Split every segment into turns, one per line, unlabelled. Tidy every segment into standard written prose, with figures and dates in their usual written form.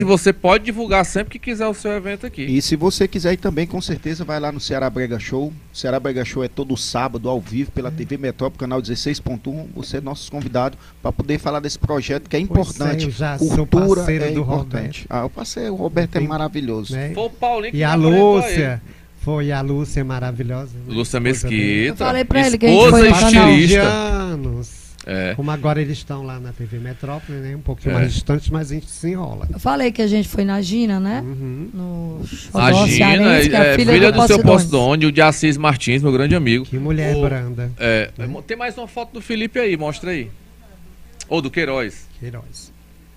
você pode divulgar sempre que quiser o seu evento aqui.
E se você quiser ir também, com certeza, vai lá no Ceará Brega Show. O Ceará Brega Show é todo sábado, ao vivo, pela TV Metrópole, canal 16.1. Você é nosso convidado para poder falar desse projeto que é importante.
Eu já
Cultura
sou parceiro
é
do
importante.
Roberto.
O parceiro, o Roberto é maravilhoso.
Né?
Foi o Paulinho que
E a
apresentou
Lúcia, foi a Lúcia maravilhosa. Né?
Lúcia
Eu
Mesquita.
falei pra ele que a gente
esposa
foi
e
no canal.
estilista.
anos.
É.
Como agora eles estão lá na TV Metrópole, né? Um pouquinho
É.
mais distante, mas a gente se enrola.
Eu falei que a gente foi na Gina, né?
Uhum.
No
A
Xodó
Gina
Cearense, que
é filha do seu
Posidônio.
Posidônio, o de Assis Martins, meu grande amigo.
Que mulher
O-
branda.
Tem mais uma foto do Felipe aí, mostra aí. Ou do Queiroz.
Queiroz.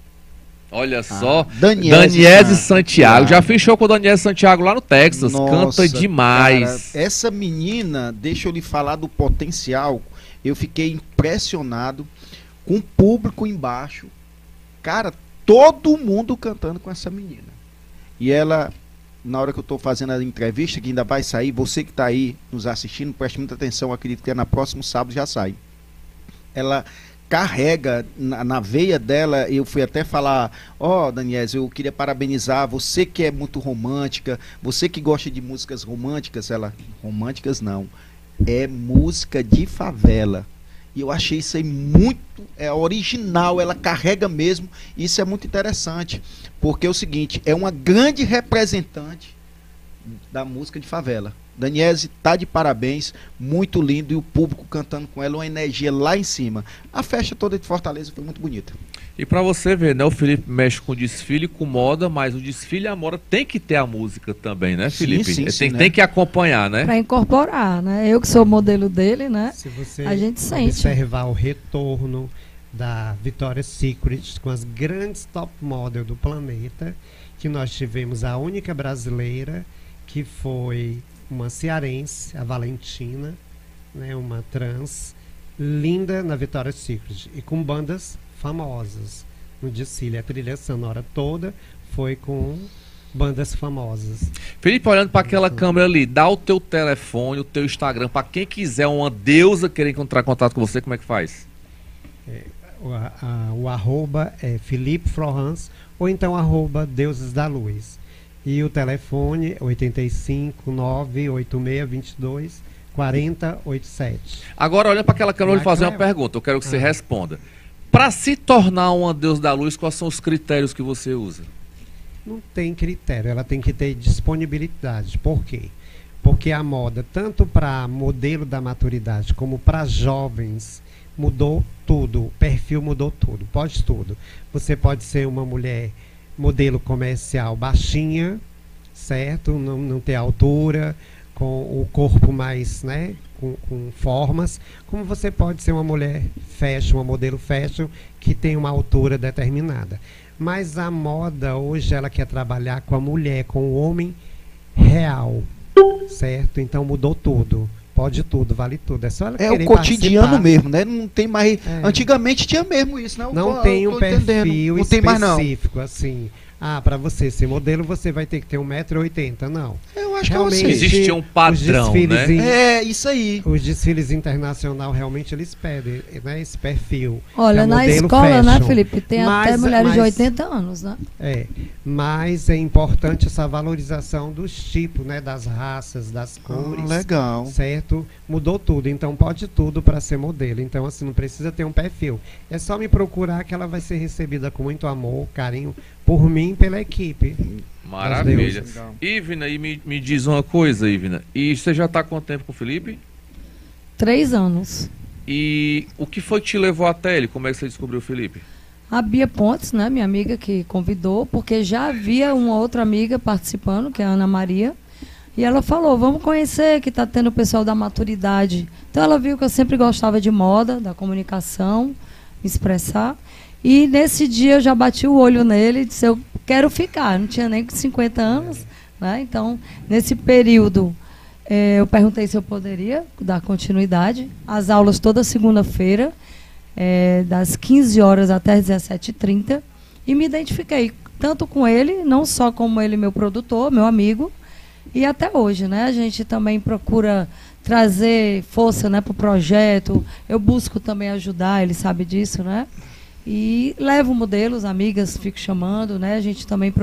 Olha só.
Daniese
Santiago. Já fiz show com o Daniese Santiago lá no Texas.
Nossa,
Canta demais.
cara, essa menina, deixa eu lhe falar do potencial. Eu fiquei impressionado com o público embaixo. Cara, todo mundo cantando com essa menina. E ela, na hora que eu estou fazendo a entrevista, que ainda vai sair, você que está aí nos assistindo, preste muita atenção, acredito que é na próximo sábado já sai. Ela carrega na veia dela, eu fui até falar, Daniese, eu queria parabenizar você que é muito romântica, você que gosta de músicas românticas. Ela, românticas não, é música de favela. E eu achei isso aí muito original, ela carrega mesmo. Isso é muito interessante, porque é o seguinte, é uma grande representante da música de favela. Daniese tá de parabéns, muito lindo, e o público cantando com ela, uma energia lá em cima. A festa toda de Fortaleza foi muito bonita.
E pra você ver, né? O Felipe mexe com desfile, com moda, mas o desfile e a moda tem que ter a música também, né, Felipe?
Sim,
Tem que acompanhar, né?
Pra incorporar, né? Eu que sou modelo dele, né?
Se você
A gente sente.
observar o retorno da Victoria's Secret com as grandes top model do planeta, que nós tivemos a única brasileira, que foi uma cearense, a Valentina, né, uma trans, linda na Victoria's Secret, e com bandas famosas no desfile. A trilha sonora toda foi com bandas famosas.
Felipe, olhando para aquela câmera ali, dá o teu telefone, o teu Instagram, para quem quiser uma deusa querer encontrar contato com você, como é que faz?
O arroba é Felipe Florence, ou então arroba Deuses da Luz. E o telefone é 85 986 22 40 87.
Agora, olhando para aquela câmera, eu vou lhe fazer uma pergunta, eu quero que você responda. Para se tornar uma deusa da luz, quais são os critérios que você usa?
Não tem critério, ela tem que ter disponibilidade. Por quê? Porque a moda, tanto para modelo da maturidade como para jovens, mudou tudo. O perfil mudou tudo, pode tudo. Você pode ser uma mulher modelo comercial baixinha, certo? Não ter altura, com o corpo mais, né, com formas, como você pode ser uma mulher fashion, uma modelo fashion, que tem uma altura determinada. Mas a moda hoje, ela quer trabalhar com a mulher, com o homem real, certo? Então mudou tudo. Pode tudo, vale tudo. É só ela
É
querer
o cotidiano
participar.
mesmo, né? Não tem mais.
É.
Antigamente tinha mesmo isso, né?
Não tem um perfil
não tem mais, não.
específico, assim. Para você ser modelo, você vai ter que ter 1,80 m, não.
Eu acho que
Realmente,
eu sei.
Existe um padrão,
os desfiles
né?
É, isso aí.
Os desfiles internacional realmente eles pedem, né, esse perfil.
Olha,
É
na
modelo
escola, né,
fashion.
Felipe, tem até
Mas-
mulheres de
mas-
80 anos, né?
Mas é importante essa valorização dos tipos, né, das raças, das cores.
Legal.
Certo? Mudou tudo, então pode tudo para ser modelo. Então, assim, não precisa ter um perfil. É só me procurar que ela vai ser recebida com muito amor, carinho, por mim e pela equipe.
Maravilha.
Legal.
Ivna, e me diz uma coisa, Ivna. E você já está há quanto tempo com o Felipe?
3 anos.
E o que foi que te levou até ele? Como é que você descobriu o Felipe?
A Bia Pontes, né, minha amiga que convidou, porque já havia uma outra amiga participando, que é a Ana Maria, e ela falou, vamos conhecer, que está tendo o pessoal da maturidade. Então ela viu que eu sempre gostava de moda, da comunicação, me expressar, e nesse dia eu já bati o olho nele e disse, eu quero ficar, não tinha nem 50 anos, né, então nesse período eu perguntei se eu poderia dar continuidade, as aulas toda segunda-feira, das 15 horas até as 17h30, e me identifiquei tanto com ele, não só como ele, meu produtor, meu amigo, e até hoje, né? A gente também procura trazer força, né, para o projeto. Eu busco também ajudar, ele sabe disso, né? E levo modelos, amigas, fico chamando, né? A gente também